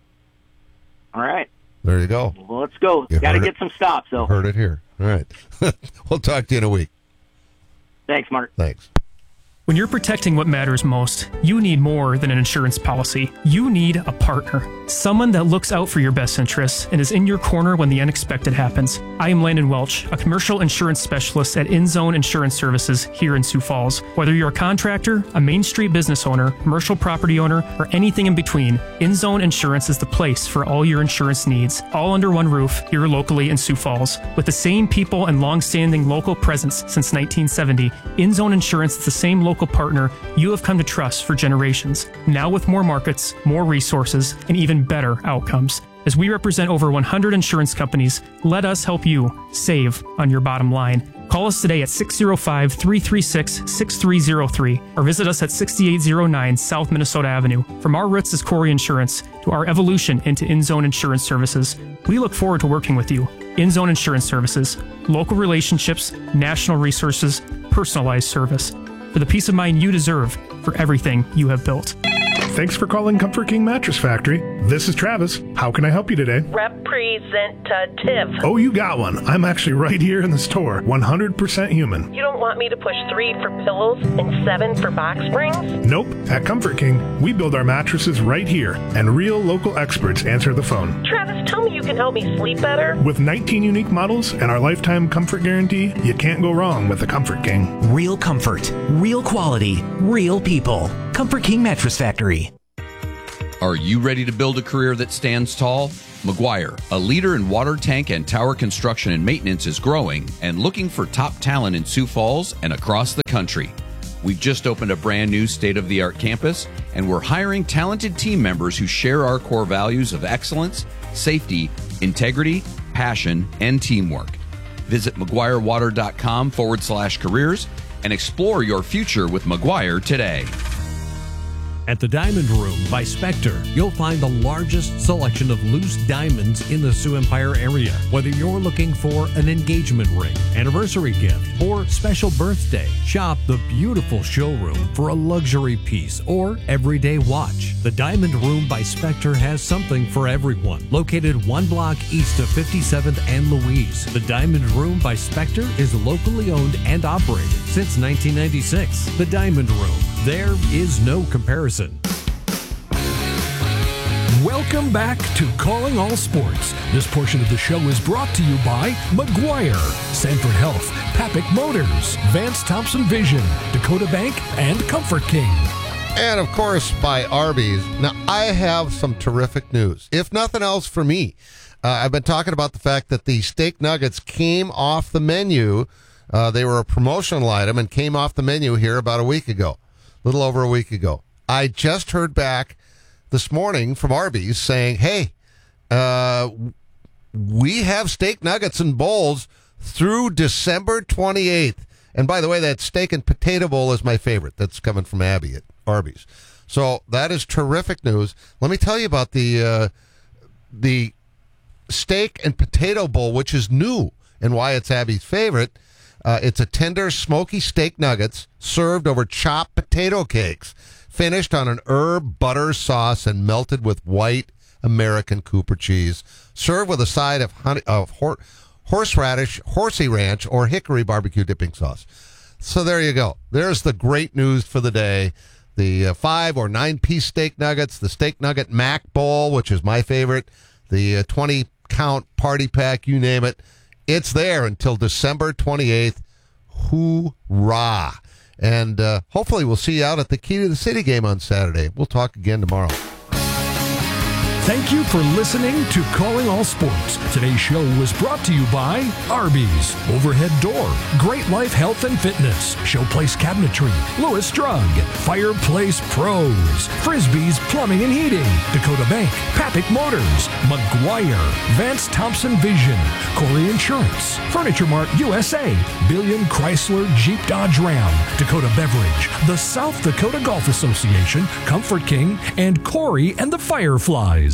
All right. There you go. Well, let's go. Got to get some stops, though. Heard it here. All right. We'll talk to you in a week. Thanks, Mark. Thanks. When you're protecting what matters most, you need more than an insurance policy. You need a partner. Someone that looks out for your best interests and is in your corner when the unexpected happens. I am Landon Welch, a commercial insurance specialist at InZone Insurance Services here in Sioux Falls. Whether you're a contractor, a Main Street business owner, commercial property owner, or anything in between, InZone Insurance is the place for all your insurance needs, all under one roof here locally in Sioux Falls. With the same people and long-standing local presence since nineteen seventy, InZone Insurance is the same local partner you have come to trust for generations. Now with more markets, more resources, and even better outcomes. As we represent over one hundred insurance companies, let us help you save on your bottom line. Call us today at six oh five, three three six, six three oh three or visit us at sixty-eight oh nine South Minnesota Avenue. From our roots as Corey Insurance to our evolution into InZone Insurance Services, we look forward to working with you. InZone Insurance Services. Local relationships, national resources, personalized service. For the peace of mind you deserve for everything you have built. Thanks for calling Comfort King Mattress Factory. This is Travis. How can I help you today? Representative. Oh, you got one. I'm actually right here in the store. one hundred percent human. You don't want me to push three for pillows and seven for box springs? Nope. At Comfort King, we build our mattresses right here, and real local experts answer the phone. Travis, tell me you can help me sleep better. With nineteen unique models and our lifetime comfort guarantee, you can't go wrong with the Comfort King. Real comfort, real quality, real people. Comfort King Mattress Factory. Are you ready to build a career that stands tall? McGuire, a leader in water tank and tower construction and maintenance, is growing and looking for top talent in Sioux Falls and across the country. We've just opened a brand new state-of-the-art campus, and we're hiring talented team members who share our core values of excellence, safety, integrity, passion, and teamwork. Visit McGuireWater.com forward slash careers and explore your future with McGuire today. At the Diamond Room by Spectre, you'll find the largest selection of loose diamonds in the Sioux Empire area. Whether you're looking for an engagement ring, anniversary gift, or special birthday, shop the beautiful showroom for a luxury piece or everyday watch. The Diamond Room by Spectre has something for everyone. Located one block east of fifty-seventh and Louise, the Diamond Room by Spectre is locally owned and operated since nineteen ninety-six. The Diamond Room. There is no comparison. Welcome back to Calling All Sports. This portion of the show is brought to you by McGuire, Sanford Health, Papik Motors, Vance Thompson Vision, Dakota Bank, and Comfort King. And, of course, by Arby's. Now, I have some terrific news. If nothing else for me, uh, I've been talking about the fact that the steak nuggets came off the menu. Uh, they were a promotional item and came off the menu here about a week ago. A little over a week ago. I just heard back this morning from Arby's saying, hey, uh, we have steak nuggets and bowls through December twenty-eighth. And by the way, that steak and potato bowl is my favorite. That's coming from Abby at Arby's. So that is terrific news. Let me tell you about the uh, the steak and potato bowl, which is new and why it's Abby's favorite. Uh, it's a tender, smoky steak nuggets served over chopped potato cakes, finished on an herb butter sauce and melted with white American Cooper cheese. Served with a side of honey, of hor- horseradish, horsey ranch, or hickory barbecue dipping sauce. So there you go. There's the great news for the day. The uh, five or nine-piece steak nuggets, the steak nugget mac bowl, which is my favorite, the uh, twenty-count party pack, you name it. It's there until December twenty-eighth. Hoorah. And uh, hopefully we'll see you out at the Key to the City game on Saturday. We'll talk again tomorrow. Thank you for listening to Calling All Sports. Today's show was brought to you by Arby's, Overhead Door, Great Life Health and Fitness, Showplace Cabinetry, Lewis Drug, Fireplace Pros, Frisbee's Plumbing and Heating, Dakota Bank, Papik Motors, McGuire, Vance Thompson Vision, Corey Insurance, Furniture Mart U S A, Billion Chrysler Jeep Dodge Ram, Dakota Beverage, the South Dakota Golf Association, Comfort King, and Corey and the Fireflies.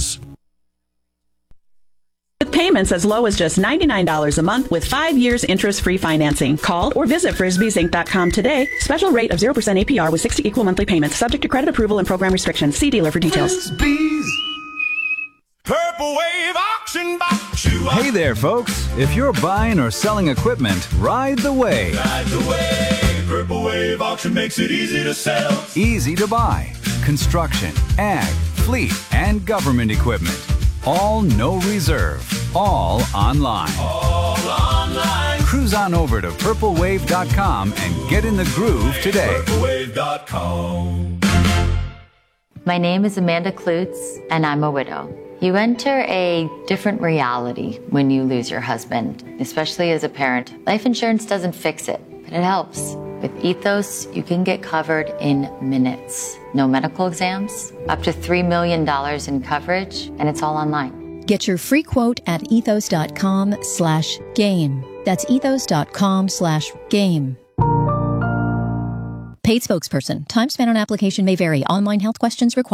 With payments as low as just ninety-nine dollars a month with five years interest-free financing. Call or visit frisbees inc dot com today. Special rate of zero percent A P R with sixty equal monthly payments. Subject to credit approval and program restrictions. See dealer for details. Frisbees. Purple Wave Auction Box. Hey there, folks. If you're buying or selling equipment, ride the wave. Ride the wave. Purple Wave Auction makes it easy to sell. Easy to buy. Construction, ag, fleet, and government equipment. All no reserve. All online. All online. Cruise on over to purple wave dot com and get in the groove today. purple wave dot com. My name is Amanda Klutz, and I'm a widow. You enter a different reality when you lose your husband, especially as a parent. Life insurance doesn't fix it, but it helps. With Ethos, you can get covered in minutes. No medical exams, up to three million dollars in coverage, and it's all online. Get your free quote at ethos dot com slash game. That's ethos dot com slash game. Paid spokesperson. Time spent on application may vary. Online health questions required.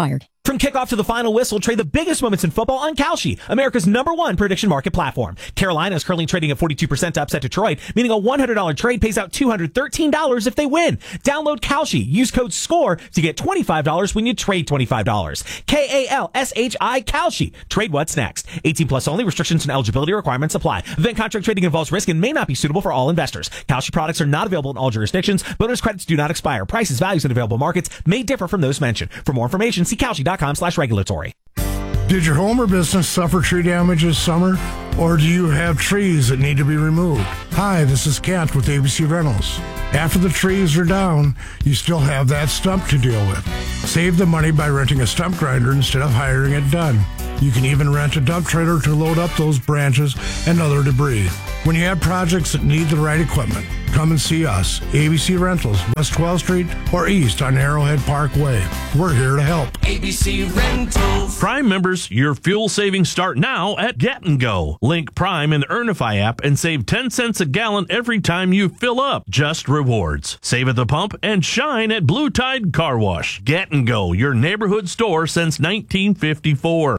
From kickoff to the final whistle, trade the biggest moments in football on Kalshi, America's number one prediction market platform. Carolina is currently trading at forty-two percent to upset Detroit, meaning a one hundred dollars trade pays out two hundred thirteen dollars if they win. Download Kalshi. Use code SCORE to get twenty-five dollars when you trade twenty-five dollars. K A L S H I Kalshi. Trade what's next. eighteen plus only. Restrictions and eligibility requirements apply. Event contract trading involves risk and may not be suitable for all investors. Kalshi products are not available in all jurisdictions. Bonus credits do not expire. Prices, values, and available markets may differ from those mentioned. For more information, see Kalshi dot com slash regulatory. Did your home or business suffer tree damage this summer? Or do you have trees that need to be removed? Hi, this is Kent with A B C Rentals. After the trees are down, you still have that stump to deal with. Save the money by renting a stump grinder instead of hiring it done. You can even rent a dump trailer to load up those branches and other debris. When you have projects that need the right equipment, come and see us, A B C Rentals, West twelfth Street or East on Arrowhead Parkway. We're here to help. A B C Rentals. Prime members, your fuel savings start now at Get and Go. Link Prime in the Earnify app and save ten cents a gallon every time you fill up. Just rewards. Save at the pump and shine at Blue Tide Car Wash. Get and Go, your neighborhood store since nineteen fifty-four.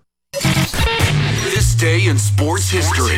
This day in sports history.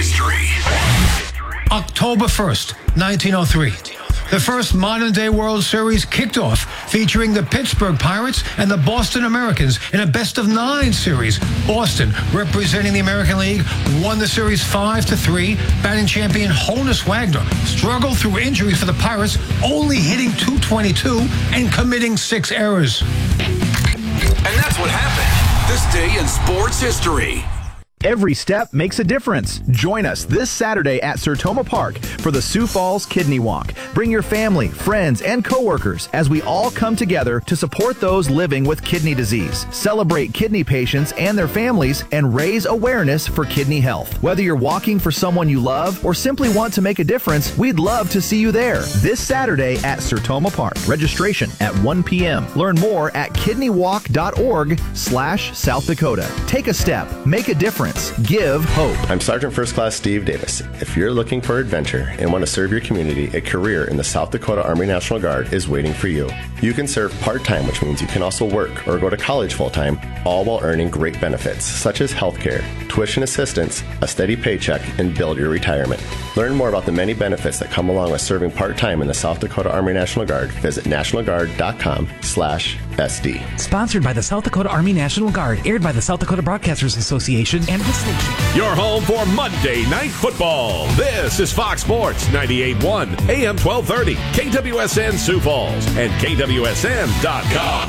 October first, nineteen oh three. The first modern-day World Series kicked off, featuring the Pittsburgh Pirates and the Boston Americans in a best-of-nine series. Boston, representing the American League, won the series five to three. Batting champion Honus Wagner struggled through injuries for the Pirates, only hitting two twenty-two and committing six errors. And that's what happened this day in sports history. Every step makes a difference. Join us this Saturday at Sertoma Park for the Sioux Falls Kidney Walk. Bring your family, friends, and coworkers as we all come together to support those living with kidney disease, celebrate kidney patients and their families, and raise awareness for kidney health. Whether you're walking for someone you love or simply want to make a difference, we'd love to see you there this Saturday at Sertoma Park. Registration at one p.m. Learn more at kidneywalk.org slash South Dakota. Take a step. Make a difference. Give hope. I'm Sergeant First Class Steve Davis. If you're looking for adventure and want to serve your community, a career in the South Dakota Army National Guard is waiting for you. You can serve part-time, which means you can also work or go to college full-time, all while earning great benefits such as health care, tuition assistance, a steady paycheck, and build your retirement. Learn more about the many benefits that come along with serving part-time in the South Dakota Army National Guard. Visit nationalguard.com slash SD. Sponsored by the South Dakota Army National Guard, aired by the South Dakota Broadcasters Association and the station. Your home for Monday Night Football. This is Fox Sports ninety-eight point one, A M twelve thirty, K W S N Sioux Falls, and K W S N dot com.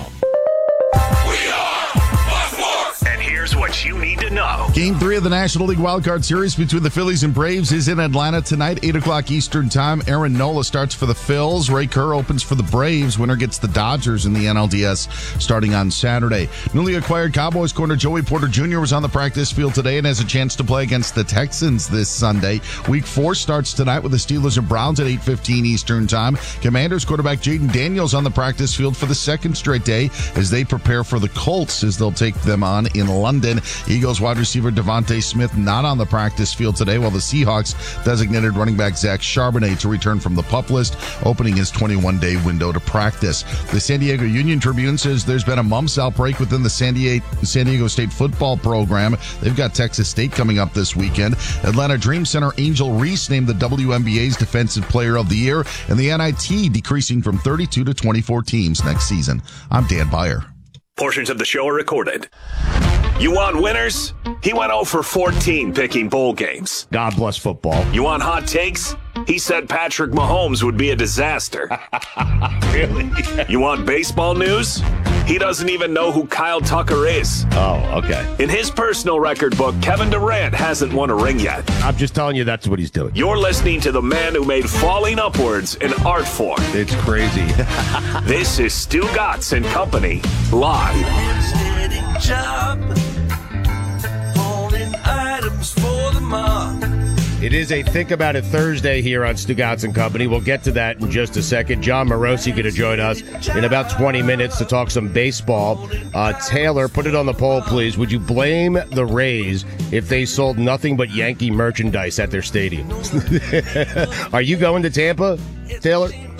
And here's what you need to know. Game three of the National League Wildcard Series between the Phillies and Braves is in Atlanta tonight, eight o'clock Eastern Time. Aaron Nola starts for the Phils. Ray Kerr opens for the Braves. Winner gets the Dodgers in the N L D S starting on Saturday. Newly acquired Cowboys corner Joey Porter Junior was on the practice field today and has a chance to play against the Texans this Sunday. Week four starts tonight with the Steelers and Browns at eight fifteen Eastern Time. Commanders quarterback Jaden Daniels on the practice field for the second straight day as they prepare for the Colts as they'll take them on in London. Eagles wide receiver Devontae Smith not on the practice field today, while the Seahawks designated running back Zach Charbonnet to return from the PUP list, opening his twenty-one day window to practice. The San Diego Union Tribune says there's been a mumps outbreak within the San Diego, San Diego State football program. They've got Texas State coming up this weekend. Atlanta Dream Center Angel Reese named the W N B A's Defensive Player of the Year, and the N I T decreasing from thirty-two to twenty-four teams next season. I'm Dan Beyer. Portions of the show are recorded. You want winners? He went oh for fourteen picking bowl games. God bless football. You want hot takes? He said Patrick Mahomes would be a disaster. Really? You want baseball news? He doesn't even know who Kyle Tucker is. Oh, okay. In his personal record book, Kevin Durant hasn't won a ring yet. I'm just telling you that's what he's doing. You're listening to the man who made falling upwards an art form. It's crazy. This is Stu Gatz and Company, live. Job, holding items for the mob. It is a Think About It Thursday here on Stu Gatz and Company. We'll get to that in just a second. John Morosi going to join us in about twenty minutes to talk some baseball. Uh, Taylor, put it on the poll, please. Would you blame the Rays if they sold nothing but Yankee merchandise at their stadium? Are you going to Tampa, Taylor?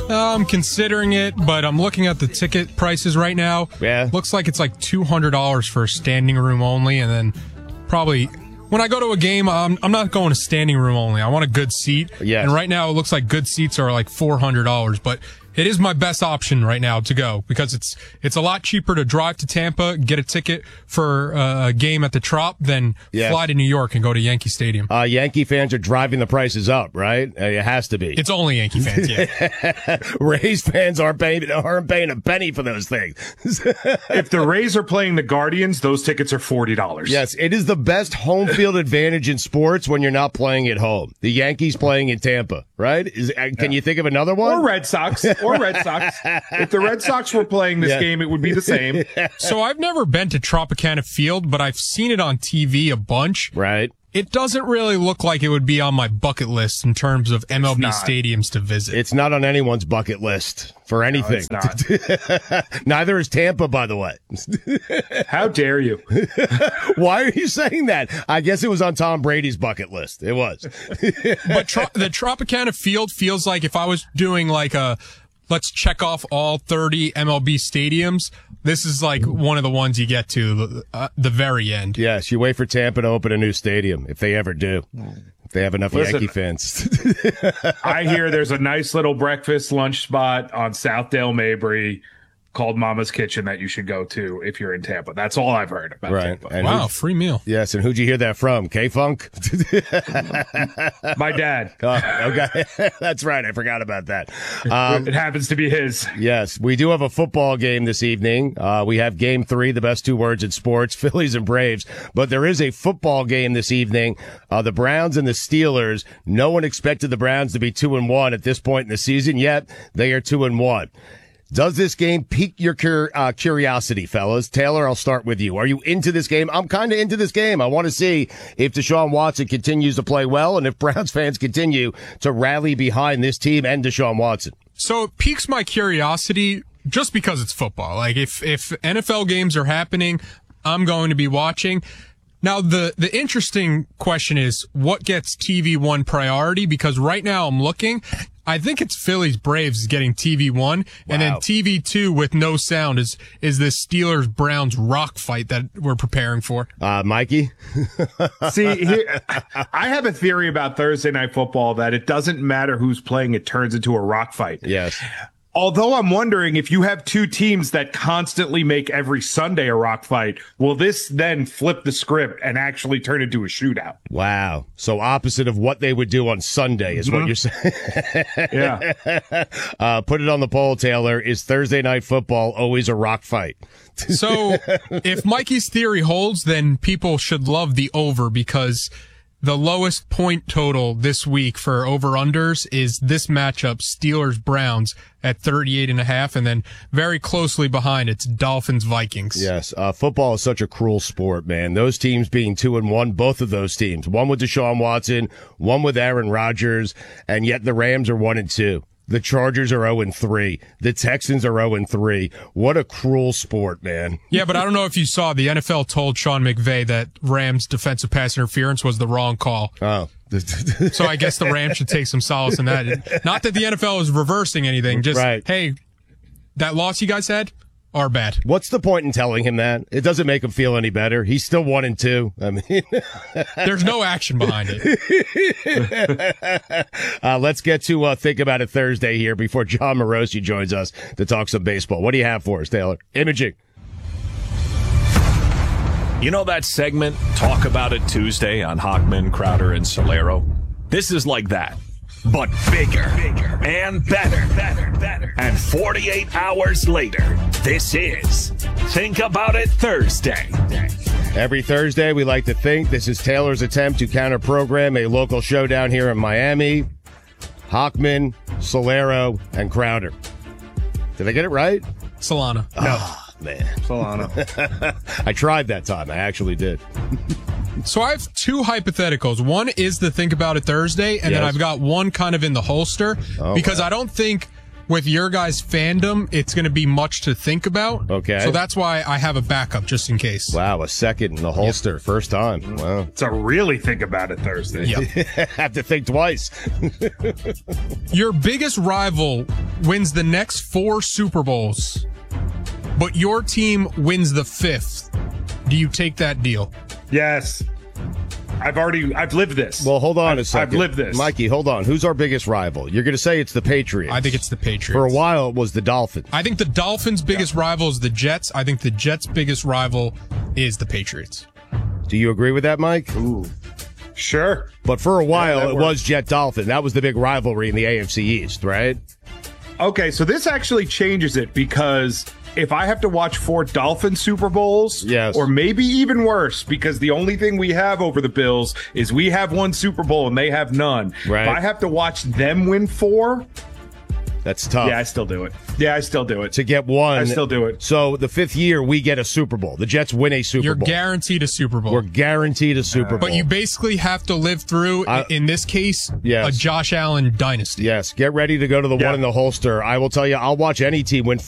Uh, I'm considering it, but I'm looking at the ticket prices right now. Yeah. Looks like it's like two hundred dollars for standing room only, and then probably when I go to a game, I'm, I'm not going to standing room only. I want a good seat. Yes. And right now it looks like good seats are like four hundred dollars, but it is my best option right now to go because it's it's a lot cheaper to drive to Tampa, get a ticket for uh, a game at the Trop than Yes. fly to New York and go to Yankee Stadium. Uh, Yankee fans are driving the prices up, right? Uh, it has to be. It's only Yankee fans, yeah. Rays fans aren't paying, aren't paying a penny for those things. If the Rays are playing the Guardians, those tickets are forty dollars. Yes, it is the best home field advantage in sports when you're not playing at home. The Yankees playing in Tampa, right? Is, uh, can you think of another one? Or Red Sox. Or Red Sox. If the Red Sox were playing this Yeah. game, it would be the same. So I've never been to Tropicana Field, but I've seen it on T V a bunch. Right. It doesn't really look like it would be on my bucket list in terms of M L B not. stadiums to visit. It's not on anyone's bucket list for anything. No, it's not. Neither is Tampa, by the way. How dare you? Why are you saying that? I guess it was on Tom Brady's bucket list. It was. But tro- the Tropicana Field feels like if I was doing like a let's check off all thirty M L B stadiums, this is like one of the ones you get to uh, the very end. Yes, you wait for Tampa to open a new stadium, if they ever do. If they have enough Listen, Yankee fans. I hear there's a nice little breakfast lunch spot on Southdale Mabry called Mama's Kitchen that you should go to if you're in Tampa. That's all I've heard about Right. Tampa. And Wow, who- free meal. Yes, and who'd you hear that from? K-Funk? My dad. Oh, okay. That's right. I forgot about that. Um, It happens to be his. Yes, we do have a football game this evening. Uh, we have game three, the best two words in sports, Phillies and Braves. But there is a football game this evening. Uh, the Browns and the Steelers. No one expected the Browns to be two and one at this point in the season, yet they are two and one. Does this game pique your cur- uh, curiosity, fellas? Taylor, I'll start with you. Are you into this game? I'm kind of into this game. I want to see if Deshaun Watson continues to play well and if Browns fans continue to rally behind this team and Deshaun Watson. So it piques my curiosity just because it's football. Like if if N F L games are happening, I'm going to be watching. Now, the, the interesting question is what gets T V one priority? Because right now I'm looking, I think it's Phillies Braves getting T V one, and then T V two with no sound is, is this Steelers Browns rock fight that we're preparing for. Uh, Mikey? See, here, I have a theory about Thursday Night Football that it doesn't matter who's playing, it turns into a rock fight. Yes. Although I'm wondering if you have two teams that constantly make every Sunday a rock fight, will this then flip the script and actually turn into a shootout? Wow. So opposite of what they would do on Sunday is Mhm. what you're saying. Yeah. Uh, put it on the poll, Taylor. Is Thursday Night Football always a rock fight? So if Mikey's theory holds, then people should love the over because the lowest point total this week for over-unders is this matchup, Steelers-Browns at thirty-eight and a half, and then very closely behind it's Dolphins-Vikings. Yes. Uh, football is such a cruel sport, man. Those teams being two and one, both of those teams, one with Deshaun Watson, one with Aaron Rodgers, and yet the Rams are one and two. The Chargers are oh and three. The Texans are oh and three. What a cruel sport, man. Yeah, but I don't know if you saw, the N F L told Sean McVay that Rams defensive pass interference was the wrong call. Oh. So I guess the Rams should take some solace in that. Not that the N F L is reversing anything, just, Right. hey, that loss you guys had are bad. What's the point in telling him that? It doesn't make him feel any better. He's still one and two. I mean, there's no action behind it. uh, let's get to uh, Think About It Thursday here before John Morosi joins us to talk some baseball. What do you have for us, Taylor? Imaging. You know that segment, Talk About It Tuesday on Hochman, Crowder, and Solero? This is like that, but bigger, bigger and better, better, better. And forty-eight hours later, this is Think About It Thursday. Every Thursday, we like to think. This is Taylor's attempt to counter-program a local showdown here in Miami. Hochman, Solero, and Crowder. Did I get it right? Solana. No. Oh, man. Solana. I tried that time. I actually did. So I have two hypotheticals. One is the Think About It Thursday, and Yes. then I've got one kind of in the holster Oh, because wow. I don't think with your guys' fandom, it's going to be much to think about. Okay. So that's why I have a backup just in case. Wow, a second in the holster, yep. First time. Wow. It's a really think about it Thursday. Yep. Have to think twice. Your biggest rival wins the next four Super Bowls, but your team wins the fifth. Do you take that deal? Yes. I've already, I've lived this. Well, hold on I've, a second. I've lived this. Mikey, hold on. Who's our biggest rival? You're going to say it's the Patriots. I think it's the Patriots. For a while, it was the Dolphins. I think the Dolphins' biggest yeah. rival is the Jets. I think the Jets' biggest rival is the Patriots. Do you agree with that, Mike? Ooh. Sure. But for a while, yeah, it works. was Jet-Dolphin. That was the big rivalry in the A F C East, right? Okay, so this actually changes it because if I have to watch four Dolphin Super Bowls, yes. or maybe even worse, because the only thing we have over the Bills is we have one Super Bowl and they have none. Right. If I have to watch them win four, that's tough. Yeah, I still do it. Yeah, I still do it. To get one. I still do it. So the fifth year, we get a Super Bowl. The Jets win a Super You're Bowl. You're guaranteed a Super Bowl. We're guaranteed a Super uh, Bowl. But you basically have to live through, uh, in this case, yes. a Josh Allen dynasty. Yes, get ready to go to the yeah. one in the holster. I will tell you, I'll watch any team win